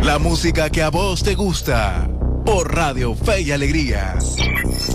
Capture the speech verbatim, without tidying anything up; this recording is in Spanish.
La música que a vos te gusta. Por Radio Fe y Alegría.